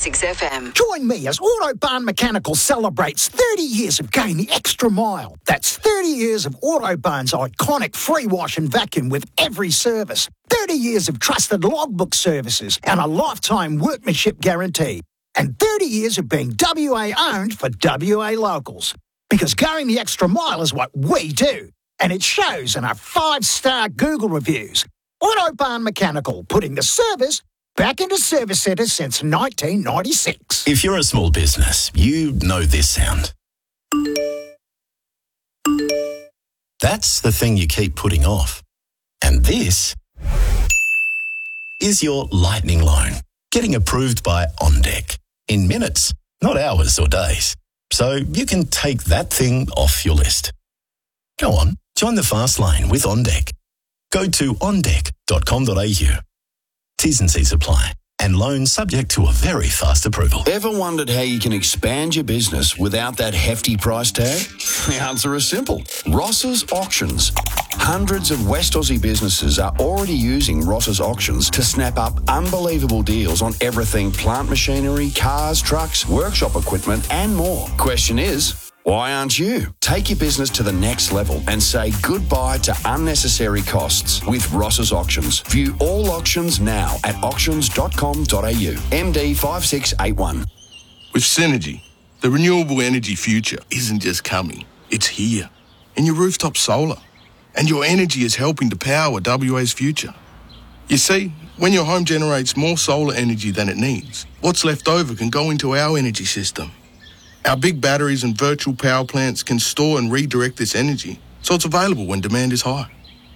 96 FM. Join me as Autobarn Mechanical celebrates 30 years of going the extra mile. That's 30 years of Autobarn's iconic free wash and vacuum with every service. 30 years of trusted logbook services and a lifetime workmanship guarantee. And 30 years of being WA owned for WA locals. Because going the extra mile is what we do. And it shows in our 5-star Google reviews. Autobarn Mechanical, putting the service back into service centres since 1996. If you're a small business, you know this sound. That's the thing you keep putting off. And this is your lightning loan, getting approved by OnDeck in minutes, not hours or days. So you can take that thing off your list. Go on, join the fast lane with OnDeck. Go to ondeck.com.au. T's and C's apply. And loans subject to a very fast approval. Ever wondered how you can expand your business without that hefty price tag? The answer is simple. Ross's Auctions. Hundreds of West Aussie businesses are already using Ross's Auctions to snap up unbelievable deals on everything plant machinery, cars, trucks, workshop equipment and more. Question is, why aren't you? Take your business to the next level and say goodbye to unnecessary costs with Ross's Auctions. View all auctions now at auctions.com.au. MD 5681. With Synergy, the renewable energy future isn't just coming, it's here. In your rooftop solar. And your energy is helping to power WA's future. You see, when your home generates more solar energy than it needs, what's left over can go into our energy system. Our big batteries and virtual power plants can store and redirect this energy so it's available when demand is high.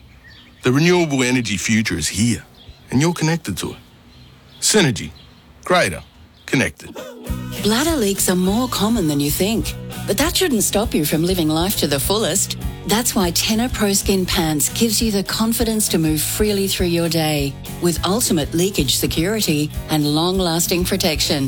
The renewable energy future is here, and you're connected to it. Synergy. Greater. Connected. Bladder leaks are more common than you think, but that shouldn't stop you from living life to the fullest. That's why Tenor Pro Skin Pants gives you the confidence to move freely through your day with ultimate leakage security and long-lasting protection.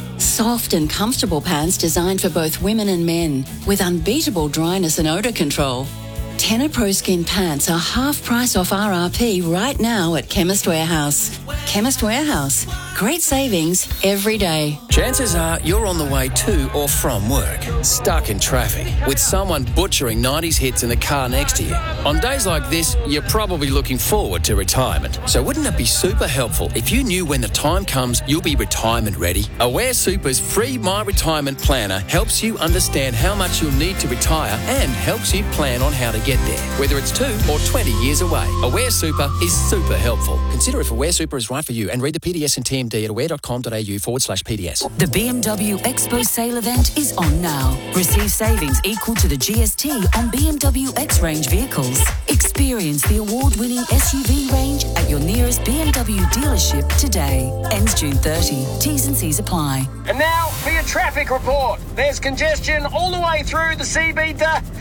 Soft and comfortable pants designed for both women and men with unbeatable dryness and odour control. Tenor Pro Skin Pants are half price off RRP right now at Chemist Warehouse. Chemist Warehouse. Great savings every day. Chances are you're on the way to or from work, stuck in traffic, with someone butchering 90s hits in the car next to you. On days like this, you're probably looking forward to retirement. So wouldn't it be super helpful if you knew when the time comes you'll be retirement ready? Aware Super's free My Retirement Planner helps you understand how much you'll need to retire and helps you plan on how to get there, whether it's 2 or 20 years away. Aware Super is super helpful. Consider if Aware Super is right for you and read the PDS and TMD at aware.com.au/PDS. The BMW Expo sale event is on now. Receive savings equal to the GST on BMW X-Range vehicles. Experience the award-winning SUV range at your nearest BMW dealership today. Ends June 30. T's and C's apply. And now for your traffic report. There's congestion all the way through the CB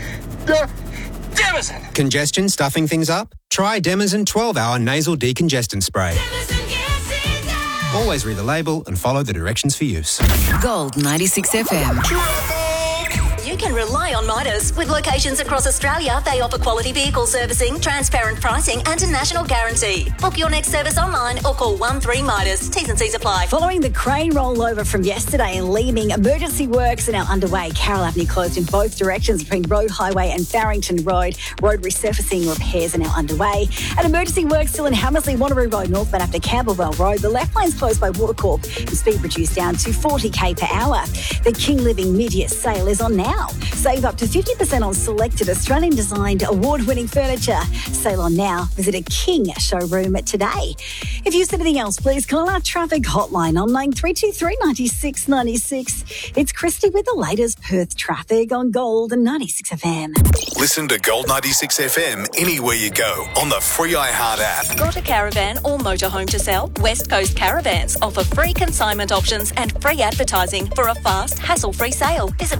Demison. Congestion stuffing things up? Try Demison 12-hour nasal decongestant spray. Always read the label and follow the directions for use. Gold 96 FM. You can rely on Midas. With locations across Australia, they offer quality vehicle servicing, transparent pricing and a national guarantee. Book your next service online or call 13 Midas. T's and C's apply. Following the crane rollover from yesterday in Leeming, emergency works are now underway. Carroll Avenue closed in both directions between Road Highway and Farrington Road. Road resurfacing repairs are now underway. And emergency works still in Hammersley, Wanneroo Road northbound after Camberwell Road. The left lane's closed by Watercorp and speed reduced down to 40k per hour. The King Living mid-year sale is on now. Save up to 50% on selected Australian-designed award-winning furniture. Sale on now. Visit a King showroom today. If you see anything else, please call our traffic hotline on 9323 96 96. It's Christy with the latest Perth traffic on Gold 96 FM. Listen to Gold 96 FM anywhere you go on the free iHeart app. Got a caravan or motorhome to sell? West Coast Caravans offer free consignment options and free advertising for a fast, hassle-free sale. Visit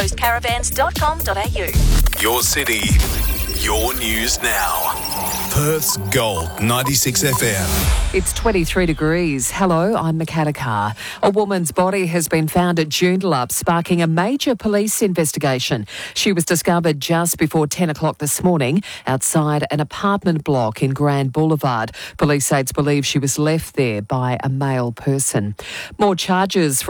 westcoastcaravans.com.au. Your city, your news now. Perth's Gold 96 FM. It's 23 degrees. Hello, I'm Makata Carr. A woman's body has been found at Joondalup, sparking a major police investigation. She was discovered just before 10 o'clock this morning outside an apartment block in Grand Boulevard. Police aides believe she was left there by a male person. More charges